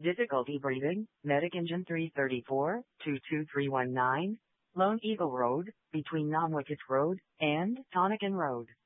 Difficulty breathing, Medic Engine 334, 22319, Lone Eagle Road, between Namwicket Road and Tonican Road.